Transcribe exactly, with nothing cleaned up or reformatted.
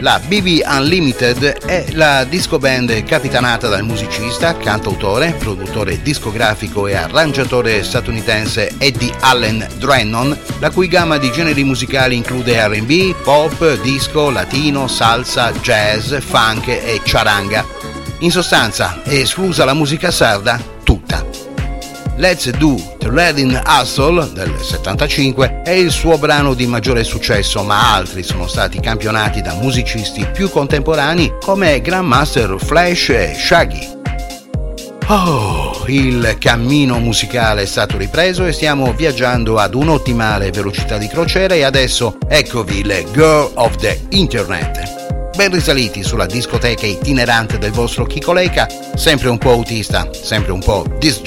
La B B Unlimited è la disco band capitanata dal musicista, cantautore, produttore discografico e arrangiatore statunitense Eddie Allen Drennon, la cui gamma di generi musicali include R and B, pop, disco, latino, salsa, jazz, funk e charanga. In sostanza, è esclusa la musica sarda tutta. Let's Do the Reading Hustle del settantacinque è il suo brano di maggiore successo, ma altri sono stati campionati da musicisti più contemporanei come Grandmaster Flash e Shaggy. Oh, il cammino musicale è stato ripreso e stiamo viaggiando ad un'ottimale velocità di crociera e adesso eccovi le Girl of the Internet. Ben risaliti sulla discoteca itinerante del vostro Kiko Leica, sempre un po' autista, sempre un po' disc